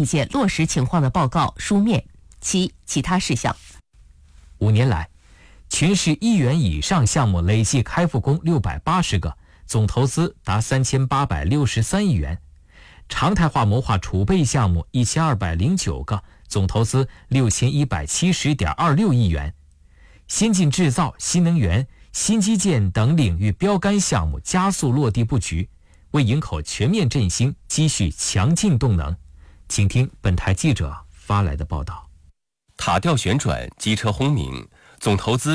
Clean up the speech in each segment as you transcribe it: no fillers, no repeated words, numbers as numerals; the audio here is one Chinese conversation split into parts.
意见落实情况的报告书面。7、其他事项。 5年来，全市1元以上项目累计开复工680个，总投资达3863亿元；常态化谋划储备项目1209个，总投资6170.26亿元；先进制造、新能源、新基建等领域标杆项目加速落地布局，为营口全面振兴积蓄强劲动能。请听本台记者发来的报道。 塔吊旋转、机车轰鸣，总投资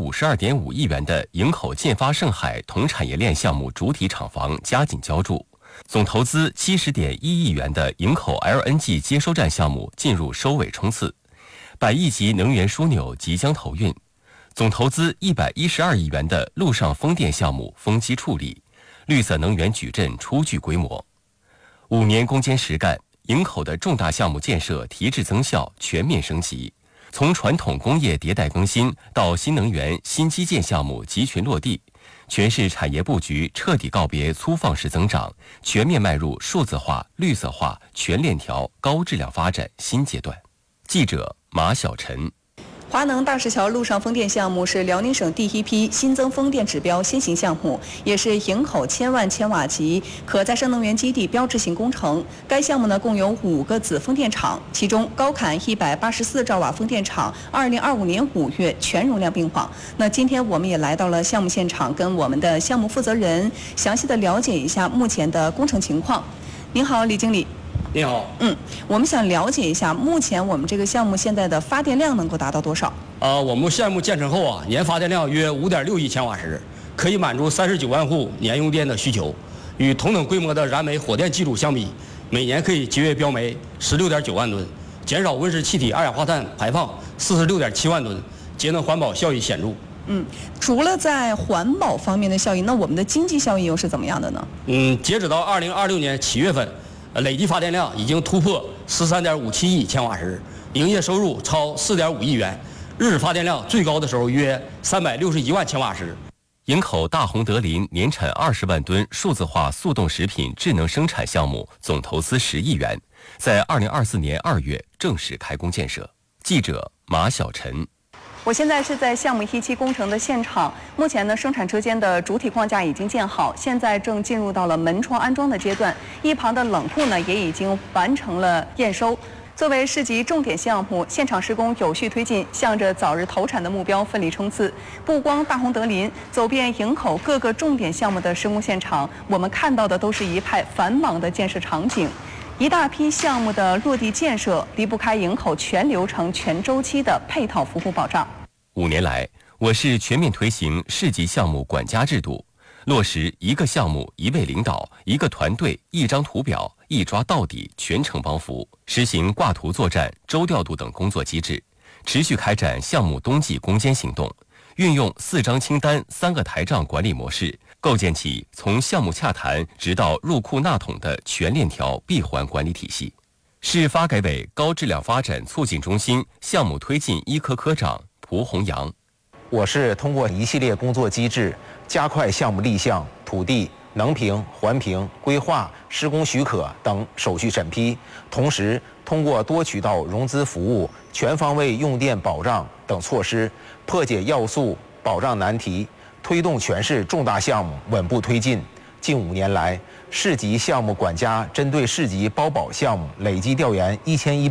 152.5亿元的营口建发盛海同产业链项目主体厂房加紧浇筑，总投资70.1亿元的营口 LNG 接收站项目进入收尾冲刺，100亿级能源枢纽即将投运，总投资112亿元的陆上风电项目风机处理，绿色能源矩阵初具规模。5年攻坚实干，营口的重大项目建设提质增效，全面升级。从传统工业迭代更新到新能源、新基建项目集群落地，全市产业布局彻底告别粗放式增长，全面迈入数字化、绿色化、全链条、高质量发展新阶段。记者马晓晨。 华能大石桥陆上风电项目是辽宁省第一批新增风电指标先行项目，也是营口1000万千瓦级可再生能源基地标志性工程。该项目呢共有5个子风电场，其中高坎184兆瓦风电场2025年5月全容量并网。那今天我们也来到了项目现场，跟我们的项目负责人详细的了解一下目前的工程情况。您好，李经理。 你好， 我们想了解一下，目前我们这个项目现在的发电量能够达到多少？ 我们项目建成后年发电量约5.6亿千瓦时，可以满足39万户年用电的需求。与同等规模的燃煤、火电机组相比，每年可以节约标煤16.9万吨，减少温室气体二氧化碳排放46.7万吨，节能环保效益显著。 除了在环保方面的效益，那我们的经济效益又是怎么样的呢？ 截止到2026年7月份。累计发电量已经突破13.57亿千瓦时，营业收入超4.5亿元，日发电量最高的时候约361万千瓦时。 营口大洪德林年产20万吨数字化速冻食品智能生产项目总投资10亿元，在2024年2月正式开工建设。记者马晓晨。 我现在是在项目1期工程的现场，目前呢，生产车间的主体框架已经建好，现在正进入到了门窗安装的阶段，一旁的冷库呢也已经完成了验收。作为市级重点项目，现场施工有序推进，向着早日投产的目标奋力冲刺。不光大洪德林，走遍营口各个重点项目的施工现场，我们看到的都是一派繁忙的建设场景。一大批项目的落地建设离不开营口全流程、全周期的配套服务保障。 5年来，我市全面推行市级项目管家制度，落实一个项目一位领导、一个团队、一张图表、一抓到底、全程帮扶，实行挂图作战、周调度等工作机制，持续开展项目冬季攻坚行动，运用4张清单、3个台账管理模式，构建起从项目洽谈直到入库纳桶的全链条闭环管理体系。市发改委高质量发展促进中心项目推进一科科长蒲洪阳。 我市通过一系列工作机制，加快项目立项、土地、能评、环评、规划、施工许可等手续审批，同时通过多渠道融资服务、全方位用电保障等措施，破解要素保障难题，推动全市重大项目稳步推进。近5年来，市级项目管家针对市级包保项目累计调研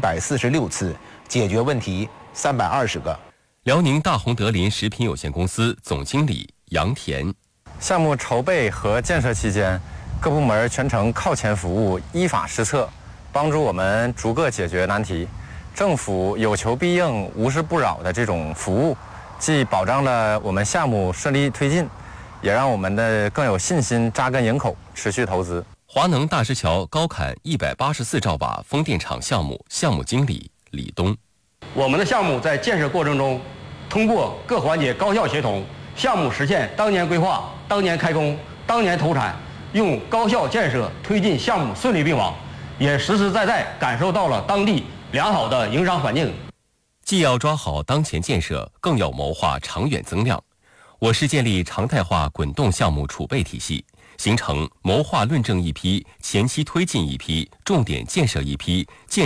1146次，解决问题320个。 辽宁大洪德林食品有限公司总经理杨田。 项目筹备和建设期间，各部门全程靠前服务，依法施策，帮助我们逐个解决难题。政府有求必应、无事不扰的这种服务，既保障了我们项目顺利推进，也让我们的更有信心扎根营口，持续投资。 华能大石桥高坎184兆瓦风电场项目项目经理李东。 我们的项目在建设过程中，通过各环节高效协同，项目实现当年规划、当年开工、当年投产，用高效建设推进项目顺利并网，也实实在在感受到了当地良好的营商环境。 既要抓好当前建设，更要谋划长远增量。我市建立常态化滚动项目储备体系，形成谋划论证一批、前期推进一批、重点建设一批、建